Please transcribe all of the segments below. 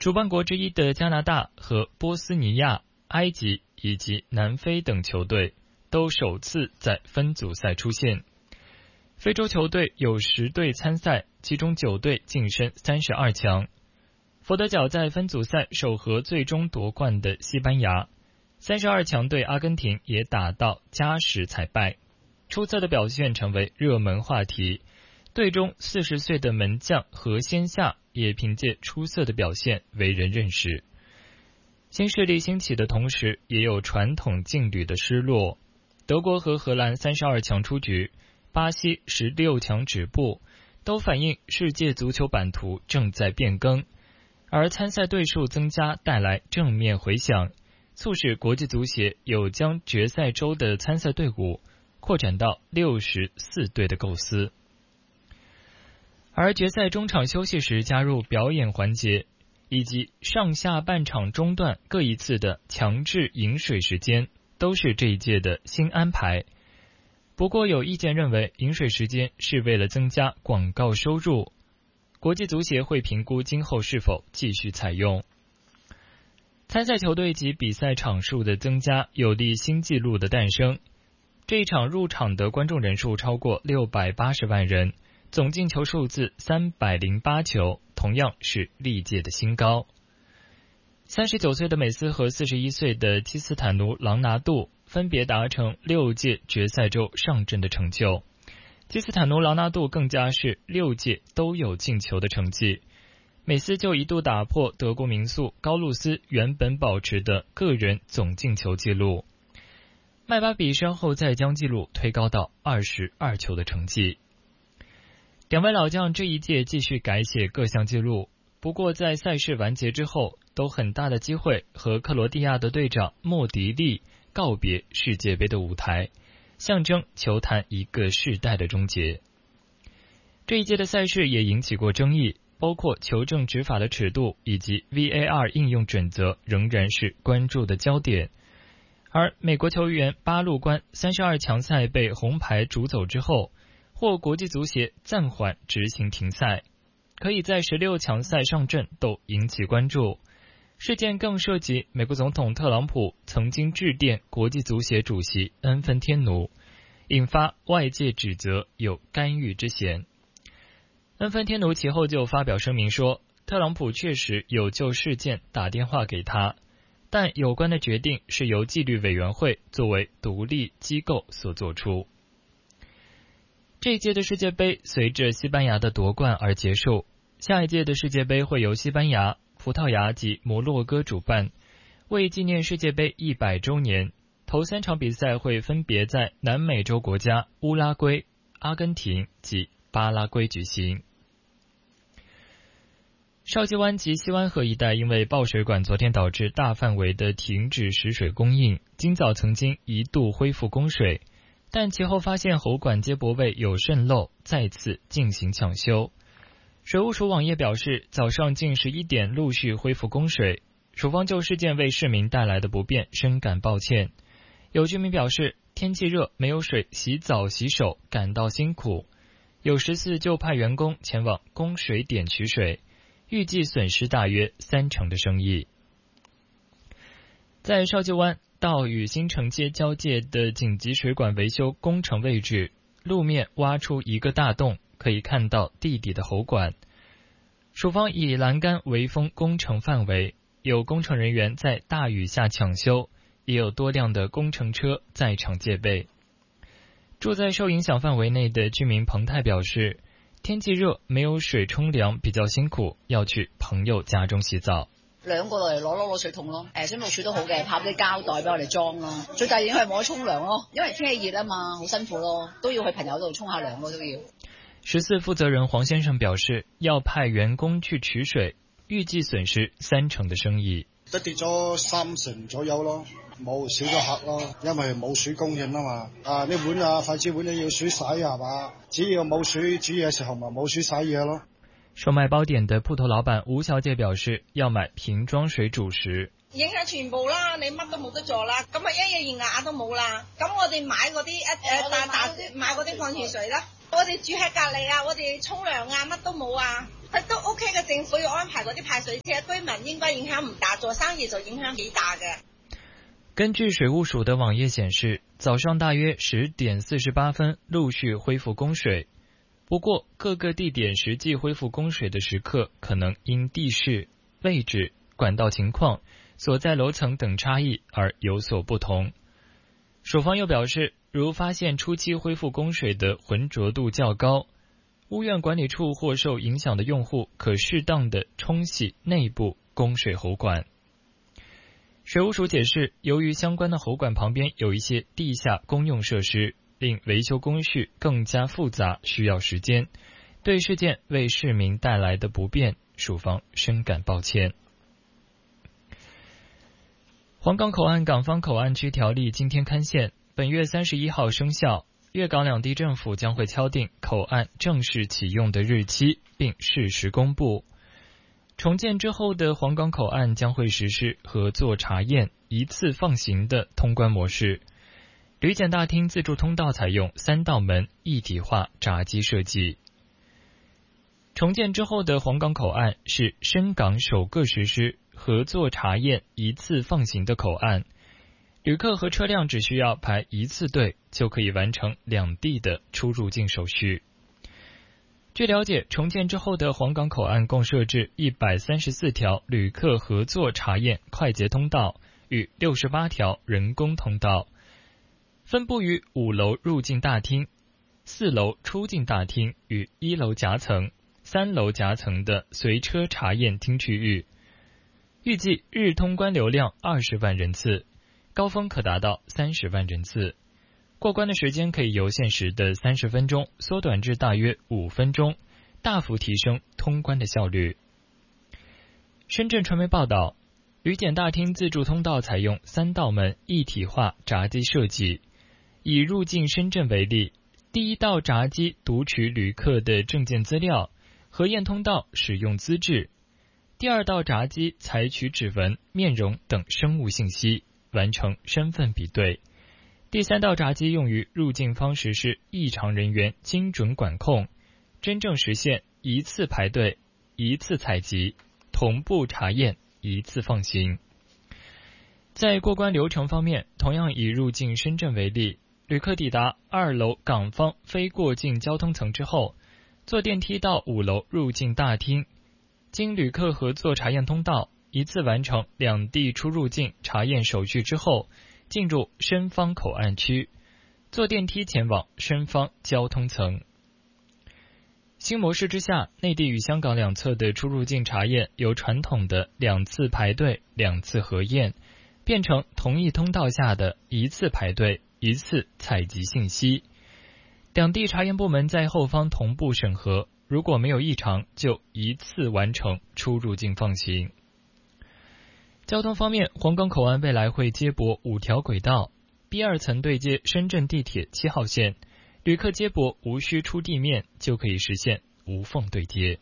主办国之一的加拿大和波斯尼亚、埃及以及南非等球队都首次在分组赛出现。非洲球队有10队参赛，其中9队晋升32强。佛得角在分组赛首和最终夺冠的西班牙，32强队阿根廷也打到加时才败。出色的表现成为热门话题，队中40岁的门将何先夏也凭借出色的表现为人认识。新势力兴起的同时，也有传统劲旅的失落。德国和荷兰32强出局，巴西16强止步，都反映世界足球版图正在变更，而参赛队数增加带来正面回响，促使国际足协有将决赛周的参赛队伍扩展到64队的构思。而决赛中场休息时加入表演环节，以及上下半场中段各一次的强制饮水时间，都是这一届的新安排。不过有意见认为，饮水时间是为了增加广告收入，国际足协会评估今后是否继续采用。参赛球队及比赛场数的增加，有利新纪录的诞生。这一场入场的观众人数超过680万人，总进球数字308球，同样是历届的新高。39岁的美斯和41岁的基斯坦奴·朗拿度分别达成6届决赛周上阵的成就，基斯坦奴·朗拿度更加是6届都有进球的成绩。美斯就一度打破德国名宿高路斯原本保持的个人总进球纪录，麦巴比稍后再将纪录推高到22球的成绩。两位老将这一届继续改写各项纪录，不过在赛事完结之后，都很大的机会和克罗地亚的队长莫迪利告别世界杯的舞台，象征球坛一个世代的终结。这一届的赛事也引起过争议，包括球证执法的尺度以及 VAR 应用准则仍然是关注的焦点。而美国球员巴路关32强赛被红牌逐走之后，获国际足协暂缓执行停赛，可以在16强赛上阵都引起关注。事件更涉及美国总统特朗普曾经致电国际足协主席恩芬天奴，引发外界指责有干预之嫌。恩芬天奴其后就发表声明说，特朗普确实有就事件打电话给他，但有关的决定是由纪律委员会作为独立机构所做出。这一届的世界杯随着西班牙的夺冠而结束，下一届的世界杯会由西班牙、葡萄牙及摩洛哥主办。为纪念世界杯100周年，头3场比赛会分别在南美洲国家乌拉圭、阿根廷及巴拉圭举行。绍基湾及西湾河一带因为爆水管昨天导致大范围的停止食水供应，今早曾经一度恢复供水，但其后发现喉管接驳位有渗漏，再次进行抢修。水务署网页表示，早上近11点陆续恢复供水，署方就事件为市民带来的不便深感抱歉。有居民表示，天气热没有水洗澡洗手感到辛苦，有时次就派员工前往供水点取水，预计损失大约30%的生意。在绍基湾到与新城街交界的紧急水管维修工程位置，路面挖出一个大洞，可以看到地底的喉管。署方以栏杆围封工程范围，有工程人员在大雨下抢修，也有多辆的工程车在场戒备。住在受影响范围内的居民彭泰表示，天氣熱沒有水沖涼比較辛苦，要去朋友家中洗澡。 兩個嚟攞水桶咯，水務署都好嘅，派啲膠袋俾我哋裝咯。最大影響係冇得沖涼咯，因為天氣熱啊嘛，好辛苦咯，都要去朋友度沖下涼咯都要。 14負責人黃先生表示，要派員工去取水，預計損失30%的生意。 都跌咗30%左右咯，冇少咗客咯，因為冇水供應啊嘛。啲碗啊、筷子碗都要水洗係嘛，只要冇水煮嘢時候咪冇水洗嘢咯。 售賣包點的鋪頭老闆吳小姐表示，要買瓶裝水煮食。 影響全部啦，你乜都冇得做啦，咁啊一日熱牙都冇啦。咁我哋買嗰啲買嗰啲礦泉水啦。 我哋住喺隔離啊，我哋沖涼啊，乜都冇啊，佢都 OK 嘅。政府要安排嗰啲派水車，居民應該影響唔大，做生意就影響幾大嘅。 根据水务署的网页显示，早上大约10点48分陆续恢复供水。不过，各个地点实际恢复供水的时刻可能因地势、位置、管道情况、所在楼层等差异而有所不同。署方又表示，如发现初期恢复供水的浑浊度较高，屋苑管理处或受影响的用户可适当的冲洗内部供水喉管。水务署解释，由于相关的喉管旁边有一些地下公用设施，令维修工序更加复杂，需要时间，对事件为市民带来的不便，署方深感抱歉。黄冈口岸港方口岸区条例今天刊宪，本月31号生效，粤港两地政府将会敲定口岸正式启用的日期，并适时公布。重建之后的黄冈口岸将会实施合作查验、一次放行的通关模式。旅检大厅自助通道采用3道门一体化闸机设计。重建之后的黄冈口岸是深港首个实施合作查验、一次放行的口岸，旅客和车辆只需要排一次队，就可以完成两地的出入境手续。据了解，重建之后的黄冈口岸共设置134条旅客合作查验快捷通道与68条人工通道，分布于5楼入境大厅、4楼出境大厅与1楼夹层、3楼夹层的随车查验厅区域。预计日通关流量20万人次，高峰可达到30万人次。过关的时间可以由现时的30分钟缩短至大约5分钟，大幅提升通关的效率。深圳传媒报道，旅检大厅自助通道采用3道门一体化闸机设计。以入境深圳为例，第一道闸机读取旅客的证件资料，核验通道使用资质；第二道闸机采取指纹、面容等生物信息，完成身份比对；第3道闸机用于入境方实施异常人员精准管控，真正实现一次排队、一次采集、同步查验、一次放行。在过关流程方面，同样以入境深圳为例，旅客抵达2楼港方非过境交通层之后，坐电梯到5楼入境大厅，经旅客合作查验通道，一次完成两地出入境查验手续之后，进入深方口岸区，坐电梯前往深方交通层。新模式之下，内地与香港两侧的出入境查验由传统的2次排队、2次核验，变成同一通道下的1次排队、1次采集信息。两地查验部门在后方同步审核，如果没有异常，就一次完成出入境放行。交通方面，黄冈口岸未来会接驳5条轨道 ，B2 层对接深圳地铁7号线，旅客接驳无需出地面就可以实现无缝对接。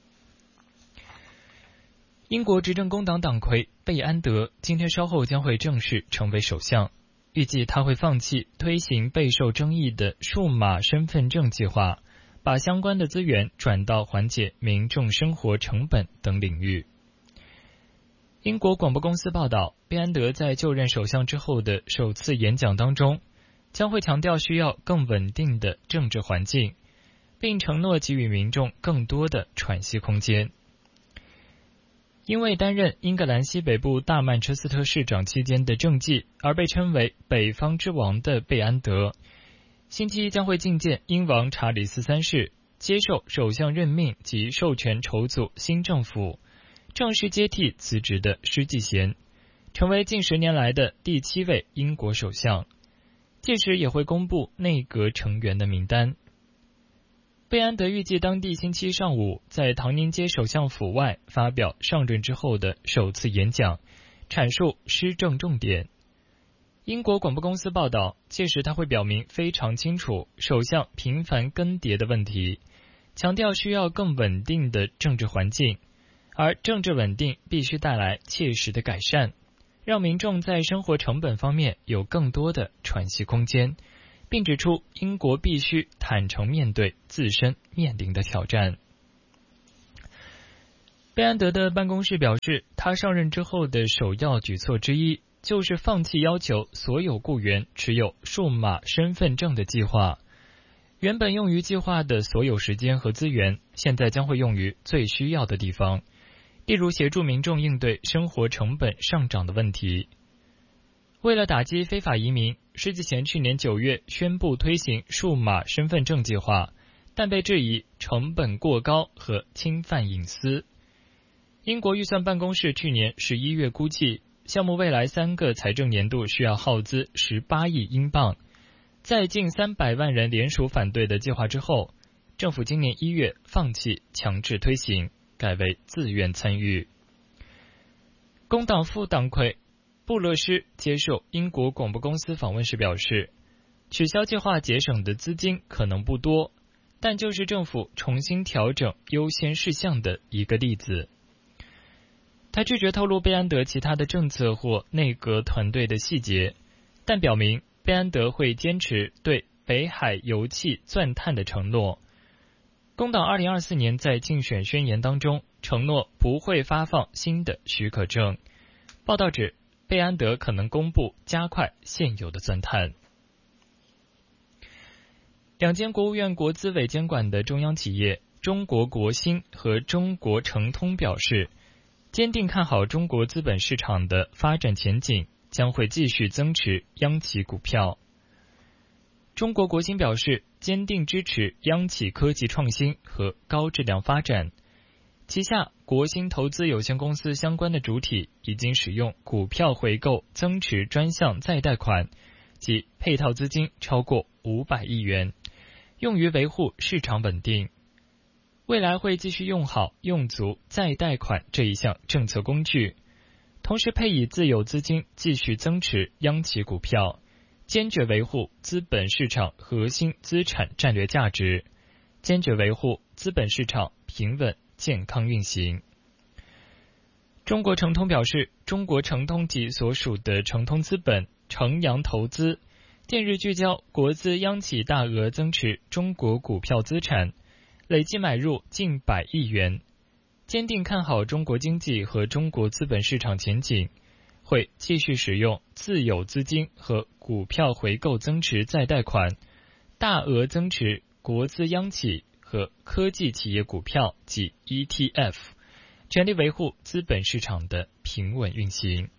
英国执政工党党魁贝安德今天稍后将会正式成为首相，预计他会放弃推行备受争议的数码身份证计划，把相关的资源转到缓解民众生活成本等领域。英国广播公司报道，贝安德在就任首相之后的首次演讲当中，将会强调需要更稳定的政治环境，并承诺给予民众更多的喘息空间。因为担任英格兰西北部大曼彻斯特市长期间的政绩而被称为北方之王的贝安德，星期一将会觐见英王查理斯3世，接受首相任命及授权筹组新政府，正式接替辞职的施纪贤，成为近10年来的第7位英国首相。届时也会公布内阁成员的名单。贝安德预计当地星期上午在唐宁街首相府外发表上任之后的首次演讲，阐述施政重点。英国广播公司报道，届时他会表明非常清楚首相频繁更迭的问题，强调需要更稳定的政治环境，而政治稳定必须带来切实的改善，让民众在生活成本方面有更多的喘息空间， 并指出英国必须坦诚面对自身面临的挑战。贝安德的办公室表示，他上任之后的首要举措之一就是放弃要求所有雇员持有数码身份证的计划。原本用于计划的所有时间和资源，现在将会用于最需要的地方，例如协助民众应对生活成本上涨的问题。为了打击非法移民，世纪前去年9月宣布推行数码身份证计划，但被质疑成本过高和侵犯隐私。英国预算办公室去年11月估计，项目未来3个财政年度需要耗资18亿英镑。在近300万人联署反对的计划之后，政府今年1月放弃强制推行，改为自愿参与。工党副党魁布勒施接受英国广播公司访问时表示，取消计划节省的资金可能不多，但就是政府重新调整优先事项的一个例子。他拒绝透露贝安德其他的政策或内阁团队的细节，但表明贝安德会坚持对北海油气钻探的承诺。工党2024年在竞选宣言当中承诺不会发放新的许可证。报道指，贝安德可能公布加快现有的钻探。2间国务院国资委监管的中央企业中国国兴和中国诚通表示，坚定看好中国资本市场的发展前景，将会继续增持央企股票。中国国兴表示，坚定支持央企科技创新和高质量发展。旗下国兴投资有限公司相关的主体已经使用股票回购增持专项再贷款及配套资金超过500亿元，用于维护市场稳定。未来会继续用好用足再贷款这一项政策工具，同时配以自有资金继续增持央企股票，坚决维护资本市场核心资产战略价值，坚决维护资本市场平稳健康运行。中国诚通表示，中国诚通及所属的诚通资本、诚阳投资近日聚焦国资央企大额增持中国股票资产，累计买入近100亿元，坚定看好中国经济和中国资本市场前景，会继续使用自有资金和股票回购增持再贷款，大额增持国资央企和科技企业股票及 ETF， 全力维护资本市场的平稳运行。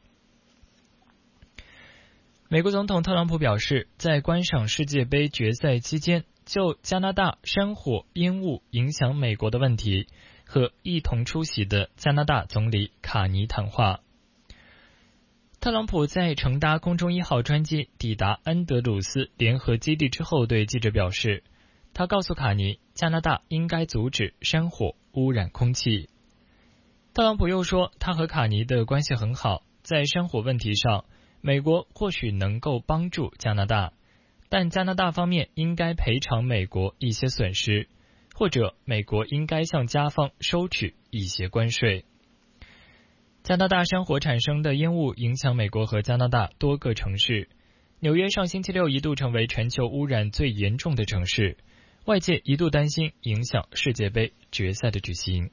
美国总统特朗普表示，在观赏世界杯决赛期间，就加拿大山火烟雾影响美国的问题和一同出席的加拿大总理卡尼谈话。特朗普在乘搭空中1号专机抵达安德鲁斯联合基地之后对记者表示，他告诉卡尼，加拿大应该阻止山火污染空气。特朗普又说，他和卡尼的关系很好，在山火问题上，美国或许能够帮助加拿大，但加拿大方面应该赔偿美国一些损失，或者美国应该向加方收取一些关税。加拿大山火产生的烟雾影响美国和加拿大多个城市，纽约上星期六一度成为全球污染最严重的城市，外界一度担心影响世界杯决赛的举行。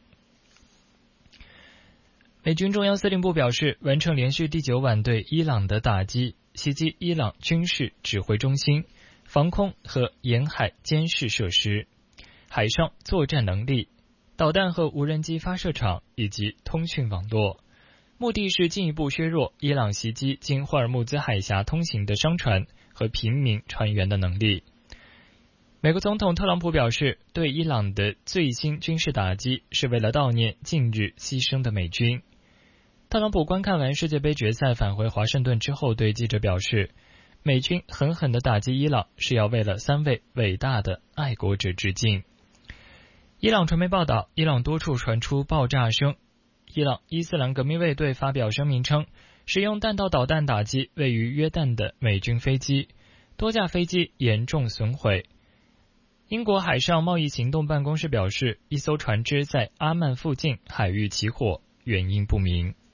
美军中央司令部表示，完成连续第9晚对伊朗的打击，袭击伊朗军事指挥中心、防空和沿海监视设施、海上作战能力、导弹和无人机发射场以及通讯网络，目的是进一步削弱伊朗袭击经霍尔木兹海峡通行的商船和平民船员的能力。美国总统特朗普表示，对伊朗的最新军事打击是为了悼念近日牺牲的美军。特朗普观看完世界杯决赛返回华盛顿之后对记者表示，美军狠狠地打击伊朗是要为了3位伟大的爱国者致敬。伊朗传媒报道，伊朗多处传出爆炸声。伊朗伊斯兰革命卫队发表声明称，使用弹道导弹打击位于约旦的美军飞机，多架飞机严重损毁。英国海上贸易行动办公室表示，一艘船只在阿曼附近海域起火，原因不明。